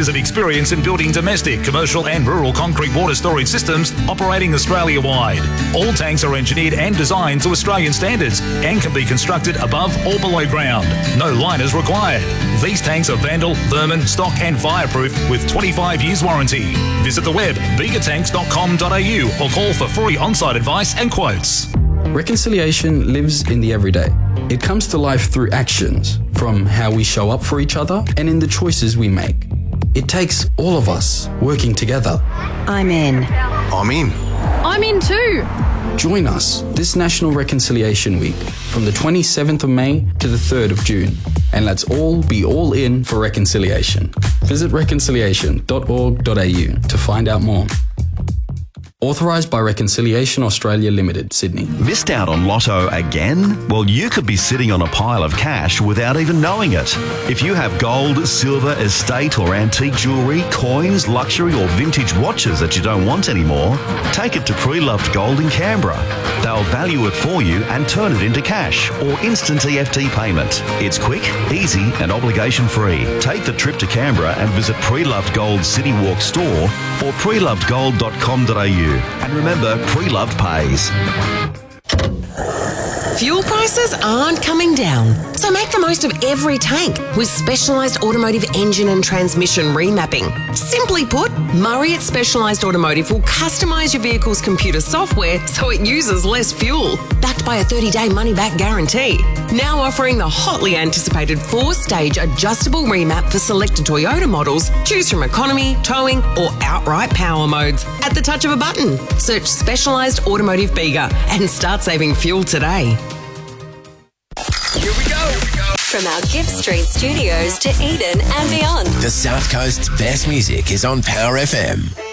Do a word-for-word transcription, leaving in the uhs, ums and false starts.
years of experience in building domestic, commercial and rural concrete water storage systems operating Australia-wide. All tanks are engineered and designed to Australian standards and can be constructed above or below ground. No liners required. These tanks are vandal, vermin, stock and fireproof with twenty-five years warranty. Visit the web bega tanks dot com dot a u or call for free on-site advice and quotes. Reconciliation lives in the everyday. It comes to life through actions, from how we show up for each other and in the choices we make. It takes all of us working together. I'm in. I'm in. I'm in too. Join us this National Reconciliation Week from the twenty-seventh of May to the third of June. And let's all be all in for reconciliation. Visit reconciliation dot org dot a u to find out more. Authorised by Reconciliation Australia Limited, Sydney. Missed out on Lotto again? Well, you could be sitting on a pile of cash without even knowing it. If you have gold, silver, estate or antique jewellery, coins, luxury or vintage watches that you don't want anymore, take it to Pre-Loved Gold in Canberra. They'll value it for you and turn it into cash or instant E F T payment. It's quick, easy and obligation free. Take the trip to Canberra and visit Pre-Loved Gold City Walk store or pre loved gold dot com dot a u. And remember, Pre-Loved pays. Fuel prices aren't coming down, so make the most of every tank with Specialised Automotive Engine and Transmission Remapping. Simply put, Murray at Specialised Automotive will customise your vehicle's computer software so it uses less fuel, backed by a thirty-day money-back guarantee. Now offering the hotly anticipated four-stage adjustable remap for selected Toyota models. Choose from economy, towing or outright power modes at the touch of a button. Search Specialised Automotive Bega and start saving fuel today. Here we go. Here we go. From our Gibb Street studios to Eden and beyond. The South Coast's best music is on Power F M.